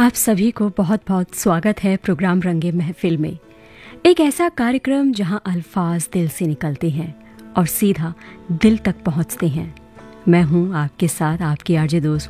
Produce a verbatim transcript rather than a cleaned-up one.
आप सभी को बहुत बहुत स्वागत है प्रोग्राम रंगे महफिल में। एक ऐसा कार्यक्रम जहां अल्फाज दिल से निकलते हैं और सीधा दिल तक पहुंचते हैं। मैं हूं आपके साथ आपकी आरजे दोस्त